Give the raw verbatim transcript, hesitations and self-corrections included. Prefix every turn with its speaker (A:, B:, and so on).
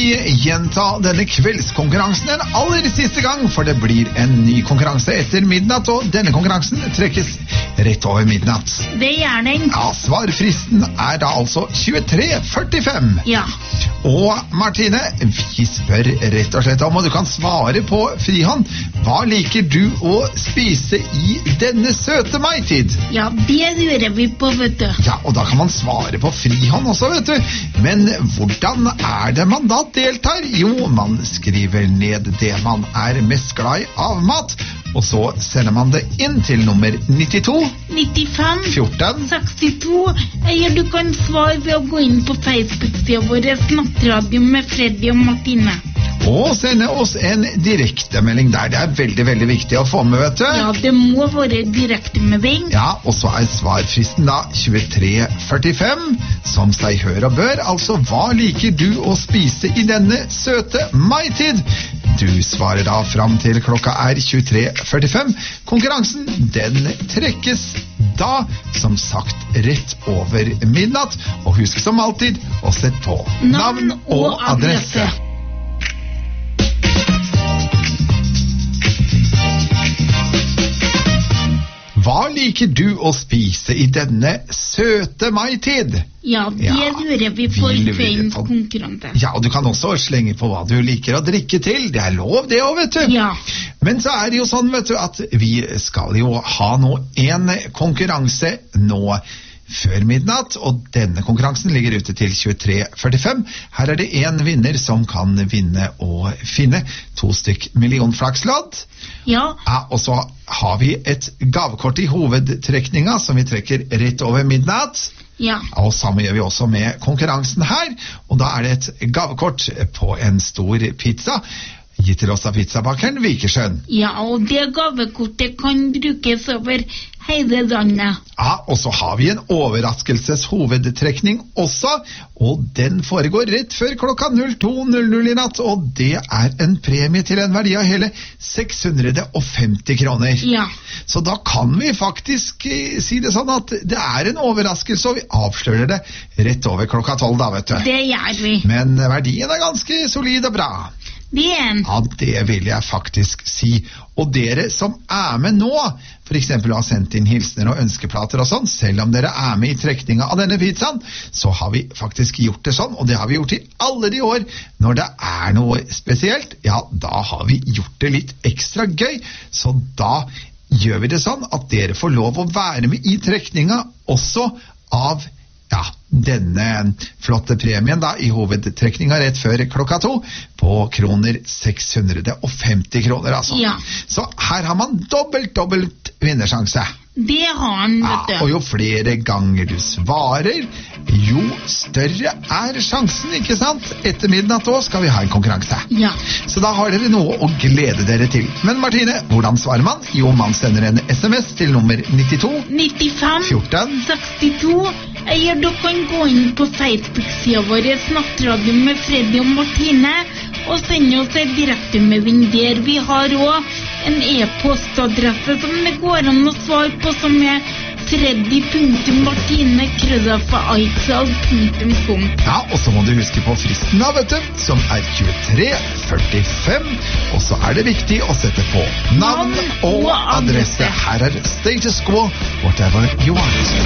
A: vi gjenta denne kveldskonkurransen en aller siste gang, for det blir en ny konkurranse etter midnatt, og denne konkurransen trekkes rett over midnatt.
B: Det gjør den.
A: Ja, svarfristen er da altså tjuetre førtifem.
B: Ja.
A: Og Martine, vi spør rett og slett om, og du kan svare på frihånd, hva liker du å spise i denne søte maitid?
B: Ja, det lurer vi på, vet du.
A: Ja, og da kan man svare på frihånd også, vet du. Men hvordan er det man da deltar? Jo, man skriver ned det man er mest glad i av mat, og så sender man det inn til nummer nittito
B: nittifem
A: fjorten
B: sekstito. Eller du kan svare ved å gå inn på Facebook-siden vår Nattradio med Freddy og Martine.
A: Og sende oss en direktemelding der. Det er veldig, veldig viktig å få med, vet du.
B: Ja, det må være direktemelding.
A: Ja, og så er svarfristen da tjuetre førtifem, som seg hør og bør. Altså, hva liker du å spise i denne søte maitid? Du svarer da fram til klokka er tjuetre førtifem. Konkurransen, den trekkes da, som sagt, rett over midnatt. Og husk som alltid å sette på navn og adresse. Hva liker du å spise i denne søte maitid?
B: Ja, det ja, lurer vi på i kveldens konkurranse.
A: Ja, og du kan også slenge på hva du liker å drikke til. Det er lov det også, vet du.
B: Ja.
A: Men så er det jo sånn, vet du, at vi skal jo ha nå en konkurranse nå før midnatt, og denne konkurransen ligger ute til tjuetre førtifem. Her er det en vinner som kan vinne og finne to stykk millionflakslodd.
B: Ja.
A: Ja, og så har vi et gavekort i hovedtrekninga som vi trekker rett over midnatt.
B: Ja.
A: Og sammen gjør vi også med konkurransen her, og da er det et gavekort på en stor pizza gitt til oss av pizzabakeren Vikersjøen.
B: Ja, og det gavekortet kan brukes over hele landet.
A: Ja, og så har vi en overraskelseshovedtrekning også, og den foregår rett før klokka to null null i natt, og det er en premie til en verdi av hele seks hundre og femti kroner.
B: Ja.
A: Så da kan vi faktisk eh, si det sånn at det er en overraskelse, og vi avslører det rett over klokka tolv da, vet du.
B: Det gjør vi.
A: Men verdien er ganske solid og bra.
B: Det er en.
A: Ja, det vil jeg faktisk si. Og dere som er med nå, for eksempel har sendt inn hilsner og ønskeplater og sånn, selv om dere er med i trekninga av denne pizzaen, så har vi faktisk gjort det sånn, og det har vi gjort i alle de år. Når det er noe spesielt, ja, da har vi gjort det litt ekstra gøy, så da gjør vi det sånn at dere får lov å være med i trekninga også av ja, denne flotte premien da, i hovedtrekninga rett før klokka to, på kroner seks hundre og femti kroner, altså.
B: Ja.
A: Så her har man dobbelt, dobbelt vinnersjanse.
B: Det har han, vet du.
A: Ja, og jo flere ganger du svarer, jo større er sjansen, ikke sant? Etter midnatt også skal vi ha en konkurranse.
B: Ja.
A: Så da har dere noe å glede dere til. Men Martine, hvordan svarer man? Jo, man sender en sms til nummer nittito
B: nittifem
A: fjorten
B: sekstito. Eller du kan gå inn på Facebook-siden vår Nattradio med Freddy og Martine og sende oss en direktemelding der. Vi har også en e-postadresse som det går an å svare på, som er freddy punktum martine krøllalfa icloud punktum com.
A: Ja, og så må du huske på fristen da, vet du, som er tjuetre førtifem, og så er det viktig å sette på navn og adresse. Her er Status Quo, whatever you want.